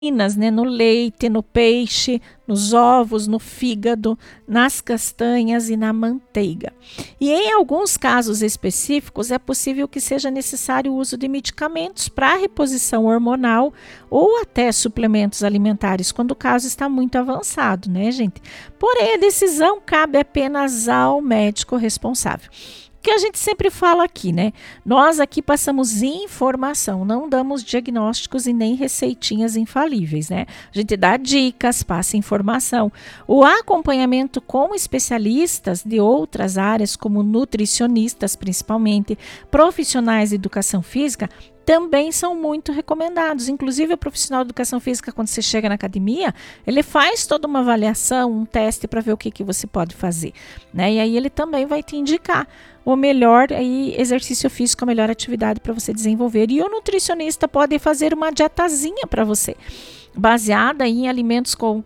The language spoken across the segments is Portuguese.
né, no leite, no peixe, nos ovos, no fígado, nas castanhas e na manteiga. E em alguns casos específicos é possível que seja necessário o uso de medicamentos para reposição hormonal ou até suplementos alimentares, quando o caso está muito avançado, né, gente? Porém, a decisão cabe apenas ao médico responsável. Que a gente sempre fala aqui, né? Nós aqui passamos informação, não damos diagnósticos e nem receitinhas infalíveis, né? A gente dá dicas, passa informação. O acompanhamento com especialistas de outras áreas, como nutricionistas principalmente, profissionais de educação física, também são muito recomendados. Inclusive, o profissional de educação física, quando você chega na academia, ele faz toda uma avaliação, um teste para ver o que você pode fazer, né? E aí ele também vai te indicar o melhor exercício físico, a melhor atividade para você desenvolver. E o nutricionista pode fazer uma dietazinha para você, baseada em alimentos como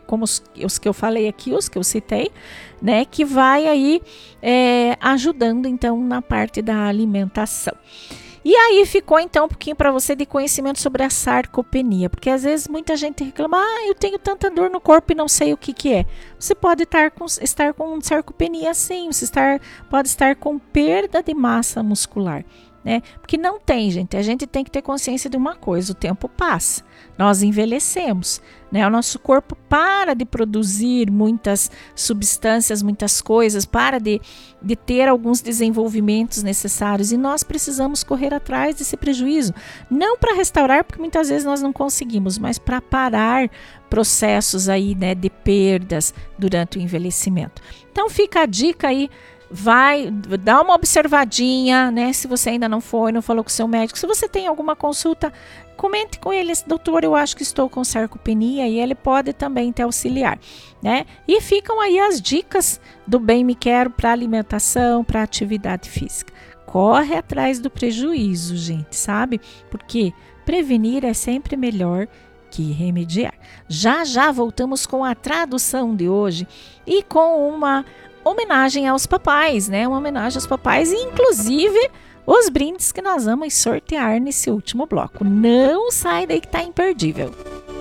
os que eu falei aqui, os que eu citei, né? Que vai aí ajudando, então, na parte da alimentação. E aí ficou então um pouquinho para você de conhecimento sobre a sarcopenia, porque às vezes muita gente reclama, eu tenho tanta dor no corpo e não sei o que é. Você pode estar com sarcopenia sim, você pode estar com perda de massa muscular, né? Porque não tem, gente, a gente tem que ter consciência de uma coisa, o tempo passa, nós envelhecemos, né? O nosso corpo para de produzir muitas substâncias, muitas coisas, para de ter alguns desenvolvimentos necessários e nós precisamos correr atrás desse prejuízo, não para restaurar, porque muitas vezes nós não conseguimos, mas para parar processos aí, né, de perdas durante o envelhecimento. Então fica a dica aí, vai dar uma observadinha, né? Se você ainda não falou com o seu médico, se você tem alguma consulta, comente com ele, doutor, eu acho que estou com sarcopenia, e ele pode também te auxiliar, né? E ficam aí as dicas do Bem Me Quero para alimentação, para atividade física. Corre atrás do prejuízo, gente, sabe? Porque prevenir é sempre melhor que remediar. Já voltamos com a tradução de hoje e com uma homenagem aos papais, né? Uma homenagem aos papais e, inclusive, os brindes que nós vamos sortear nesse último bloco. Não sai daí que tá imperdível.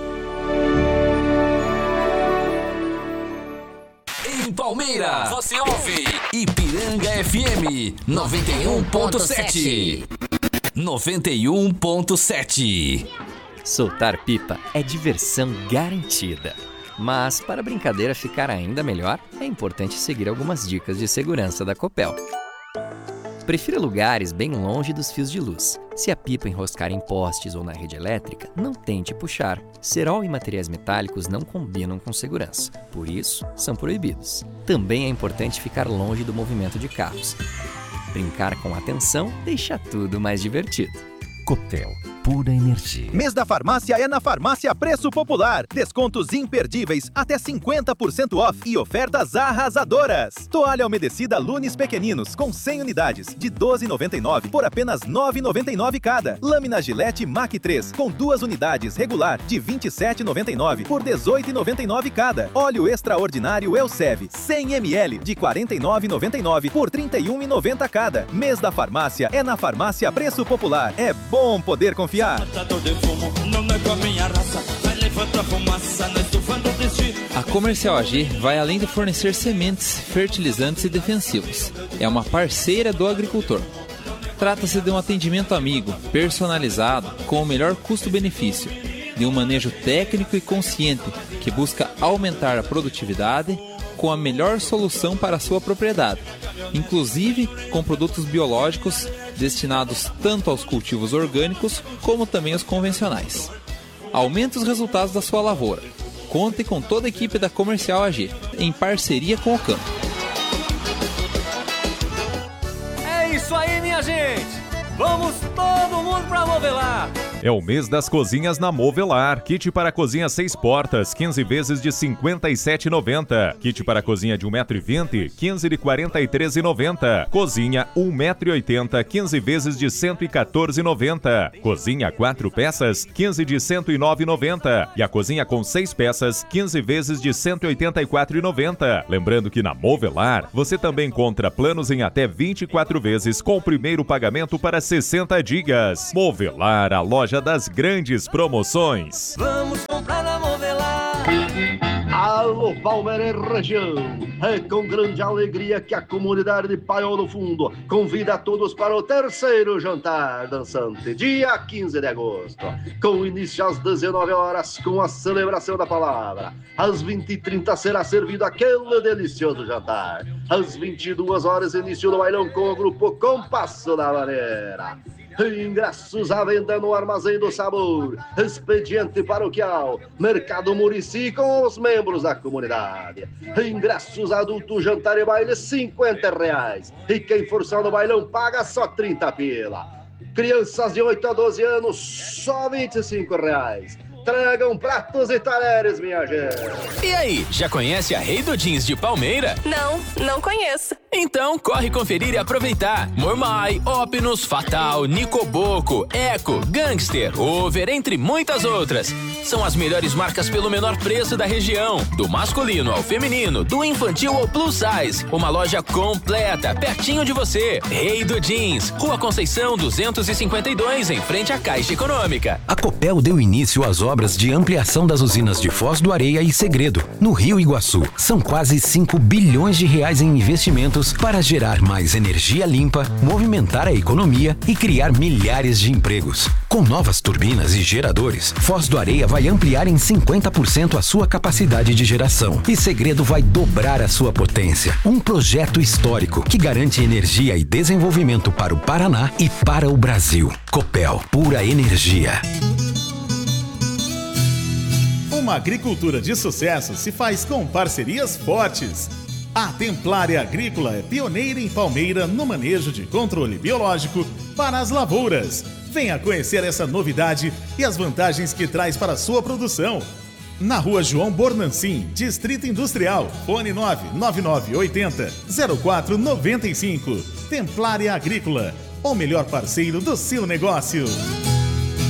Em Palmeira, você ouve Ipiranga FM 91.7. 91.7. Soltar pipa é diversão garantida. Mas, para a brincadeira ficar ainda melhor, é importante seguir algumas dicas de segurança da Copel. Prefira lugares bem longe dos fios de luz. Se a pipa enroscar em postes ou na rede elétrica, não tente puxar. Cerol e materiais metálicos não combinam com segurança, por isso, são proibidos. Também é importante ficar longe do movimento de carros. Brincar com atenção deixa tudo mais divertido. Copel, pura energia. Mês da farmácia é na Farmácia Preço Popular. Descontos imperdíveis, até 50% off e ofertas arrasadoras. Toalha umedecida Lunes Pequeninos com 100 unidades de R$ 12,99 por apenas R$ 9,99 cada. Lâmina Gillette Mac 3 com 2 unidades regular de R$ 27,99 por R$ 18,99 cada. Óleo extraordinário Elsev 100 ml de R$ 49,99 por R$ 31,90 cada. Mês da farmácia é na Farmácia Preço Popular. É bom poder confiar. A Comercial AG vai além de fornecer sementes, fertilizantes e defensivos. É uma parceira do agricultor. Trata-se de um atendimento amigo, personalizado, com o melhor custo-benefício, de um manejo técnico e consciente que busca aumentar a produtividade com a melhor solução para a sua propriedade, inclusive com produtos biológicos destinados tanto aos cultivos orgânicos como também aos convencionais. Aumente os resultados da sua lavoura. Conte com toda a equipe da Comercial AG, em parceria com o campo. É isso aí, minha gente! Vamos todo mundo pra Movelar! É o mês das cozinhas na Movelar. Kit para cozinha 6 portas, 15 vezes de R$ 57,90. Kit para cozinha de 1,20 m, 15 de R$ 43,90. Cozinha 1,80 m, 15 vezes de R$ 114,90. Cozinha 4 peças, 15 de R$ 109,90. E a cozinha com 6 peças, 15 vezes de R$ 184,90. Lembrando que na Movelar, você também encontra planos em até 24 vezes com o primeiro pagamento para 60 gigas. Movelar, a loja loja das grandes promoções. Vamos comprar na Movelar. Alô, Palmeira e região, é com grande alegria que a comunidade de Paiol do Fundo convida a todos para o terceiro jantar dançante, dia 15 de agosto, com início às 19 horas com a celebração da palavra. Às 20h30 será servido aquele delicioso jantar. Às 22 horas, início do bailão com o grupo Compasso da Maneira. Ingressos à venda no Armazém do Sabor, Expediente Paroquial, Mercado Murici com os membros da comunidade. Ingressos adulto, jantar e baile R$50. E quem for só no bailão paga só 30 pila. Crianças de 8 a 12 anos, só R$25. Tragam pratos e talheres, minha gente. E aí, já conhece a Rei do Jeans de Palmeira? Não conheço. Então corre conferir e aproveitar. Mormai, Opinus, Fatal, Nicoboco, Eco, Gangster, Over, entre muitas outras. São as melhores marcas pelo menor preço da região. Do masculino ao feminino, do infantil ao plus size. Uma loja completa, pertinho de você. Rei do Jeans, Rua Conceição 252, em frente à Caixa Econômica. A Copel deu início às obras de ampliação das usinas de Foz do Areia e Segredo, no Rio Iguaçu. São quase 5 bilhões de reais em investimentos para gerar mais energia limpa, movimentar a economia e criar milhares de empregos. Com novas turbinas e geradores, Foz do Areia vai ampliar em 50% a sua capacidade de geração e Segredo vai dobrar a sua potência. Um projeto histórico que garante energia e desenvolvimento para o Paraná e para o Brasil. Copel, pura energia. Uma agricultura de sucesso se faz com parcerias fortes. A Templária Agrícola é pioneira em Palmeira no manejo de controle biológico para as lavouras. Venha conhecer essa novidade e as vantagens que traz para a sua produção. Na Rua João Bornancin, Distrito Industrial, fone 99980-0495. Templária Agrícola, o melhor parceiro do seu negócio.